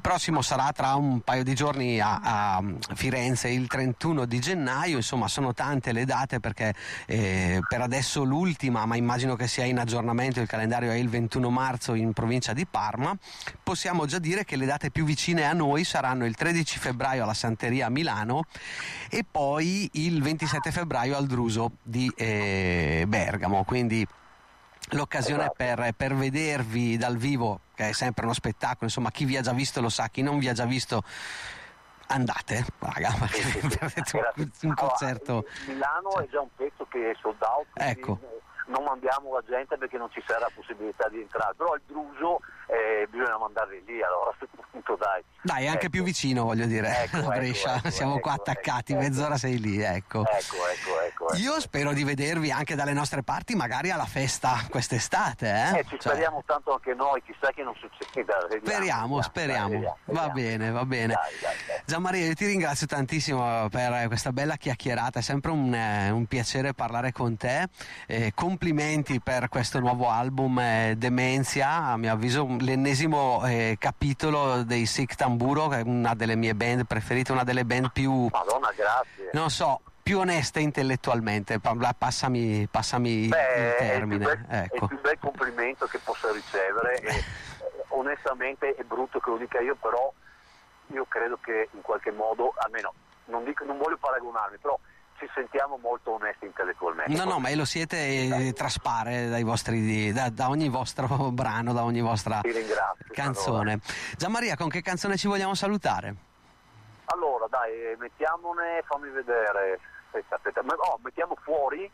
prossimo sarà tra un paio di giorni a Firenze, il 31 di gennaio. Insomma, sono tante le date, perché per adesso l'ultima, ma immagino che sia in aggiornamento, il calendario è il 21 marzo in provincia di Parma. Possiamo già dire che le date più vicine a noi saranno il 13 febbraio alla Santeria a Milano e poi il 27 febbraio al Druso di Bergamo, quindi l'occasione per vedervi dal vivo, che è sempre uno spettacolo. Insomma, chi vi ha già visto lo sa, chi non vi ha già visto andate, raga, perché perdete un concerto. Milano è già un pezzo che è sold out, ecco. Non mandiamo la gente perché non ci sarà la possibilità di entrare, però il Druso bisogna mandarli lì, allora a questo punto dai, è anche più vicino, voglio dire, a Brescia, siamo qua attaccati, mezz'ora sei lì, ecco. Io spero di vedervi anche dalle nostre parti, magari alla festa quest'estate, ci speriamo tanto anche noi, chissà che non succeda. Speriamo. Va bene. Dai. Gianmaria, io ti ringrazio tantissimo per questa bella chiacchierata, è sempre un piacere parlare con te. Complimenti per questo nuovo album, Demenzia, a mio avviso l'ennesimo capitolo dei Sic Tamburo, che è una delle mie band preferite, una delle band più, Madonna, grazie, non so, più oneste intellettualmente, passami il termine. È il più bel complimento che possa ricevere e, onestamente è brutto che lo dica io, però io credo che in qualche modo, almeno non voglio paragonarmi, però ci sentiamo molto onesti intellettualmente. No, ma lo siete e traspare dai vostri, da ogni vostro brano, da ogni vostra canzone. Allora. Gianmaria, con che canzone ci vogliamo salutare? Allora dai, mettiamone, fammi vedere, aspetta, mettiamo Fuori.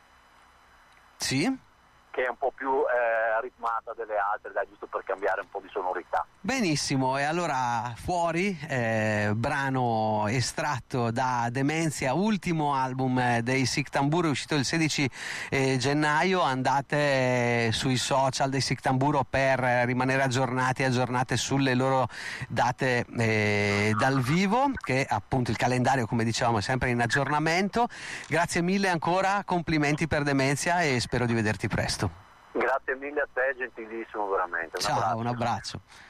Sì? Che è un po' più ritmata delle altre, dai, giusto per cambiare un po' di sonorità. Benissimo, e allora Fuori, brano estratto da Demenzia, ultimo album dei Sic Tamburo, è uscito il 16 gennaio. Andate sui social dei Sic Tamburo per rimanere aggiornate sulle loro date dal vivo, che appunto il calendario, come dicevamo, è sempre in aggiornamento. Grazie mille ancora, complimenti per Demenzia e spero di vederti presto. Grazie mille a te, gentilissimo veramente. Ciao, un abbraccio.